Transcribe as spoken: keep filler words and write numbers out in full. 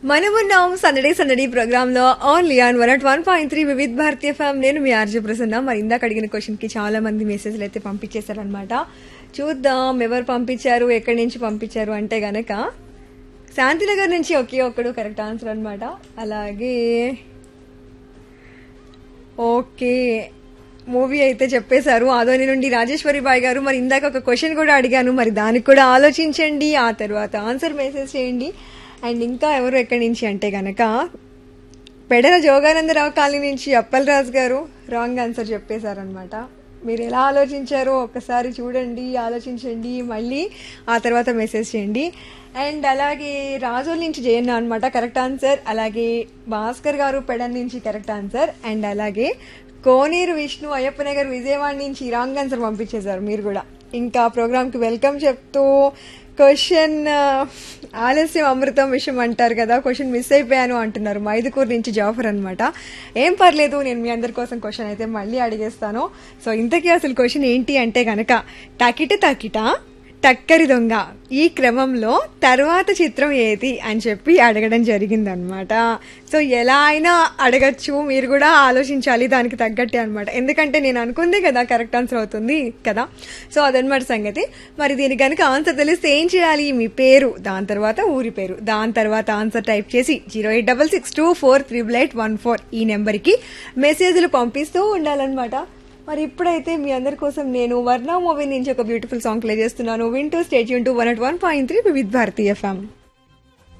మనమున్నాం సందడే సందడి ప్రోగ్రామ్ లో only on one at one point three Vividh భారతీయ ఫ్యామ్. నేను మీ ఆర్జే ప్రసన్న. మరి ఇందాక అడిగిన క్వశ్చన్ కి చాలా మంది మెసేజ్లు అయితే పంపించేశారనమాట. చూద్దాం ఎవరు పంపించారు, ఎక్కడి నుంచి పంపించారు అంటే గనక శాంతినగర్ నుంచి ఒకే ఒక్కడు కరెక్ట్ ఆన్సర్ అనమాట. అలాగే ఓకే మూవీ అయితే చెప్పేశారు. ఆదోని నుండి రాజేశ్వరి బాయ్ గారు. మరి ఇందాక ఒక క్వశ్చన్ కూడా అడిగాను, మరి దానికి కూడా ఆలోచించండి, ఆ తర్వాత ఆన్సర్ మెసేజ్ చేయండి. అండ్ ఇంకా ఎవరు ఎక్కడి నుంచి అంటే గనక పెడల జోగానందరావు కాలనీ నుంచి అప్పల్ రాజు గారు రాంగ్ ఆన్సర్ చెప్పేశారనమాట. మీరు ఎలా ఆలోచించారో ఒక్కసారి చూడండి, ఆలోచించండి, మళ్ళీ ఆ తర్వాత మెసేజ్ చేయండి. అండ్ అలాగే రాజోల్ నుంచి జయన్న అనమాట కరెక్ట్ ఆన్సర్. అలాగే భాస్కర్ గారు పెడన్ నుంచి కరెక్ట్ ఆన్సర్. అండ్ అలాగే కోనేరు విష్ణు అయ్యప్పనగర్ విజయవాడ నుంచి రాంగ్ ఆన్సర్ పంపించేశారు మీరు కూడా. ఇంకా ప్రోగ్రామ్కి వెల్కమ్ చెప్తూ క్వశ్చన్ ఆలస్యం అమృతం విషయం అంటారు కదా, క్వశ్చన్ మిస్ అయిపోయాను అంటున్నారు మైదుకూరు నుంచి జాఫర్ అనమాట. ఏం పర్లేదు, నేను మీ అందరి కోసం క్వశ్చన్ అయితే మళ్ళీ అడిగేస్తాను. సో ఇంతకీ అసలు క్వశ్చన్ ఏంటి అంటే గనక టకిట టకిట టక్కరి దొంగ ఈ క్రమంలో తర్వాత చిత్రం ఏది అని చెప్పి అడగడం జరిగిందనమాట. సో ఎలా అయినా అడగచ్చు, మీరు కూడా ఆలోచించాలి దానికి తగ్గట్టే అనమాట. ఎందుకంటే నేను అనుకుందే కదా కరెక్ట్ ఆన్సర్ అవుతుంది కదా. సో అదనమాట సంగతి. మరి దీనికి కనుక ఆన్సర్ తెలిస్తే ఏం చేయాలి, మీ పేరు, దాని తర్వాత ఊరి పేరు, దాని తర్వాత ఆన్సర్ టైప్ చేసి zero eight double six two four triple eight one four ఈ నెంబర్కి మెసేజ్లు పంపిస్తూ ఉండాలన్నమాట. మరి ఇప్పుడైతే మీ అందరి కోసం నేను వర్ణ మూవీ నుంచి ఒక బ్యూటిఫుల్ సాంగ్ ప్లే చేస్తున్నాను. వింటూ state Yoon to one at one point three Vividh Bharatiya FM.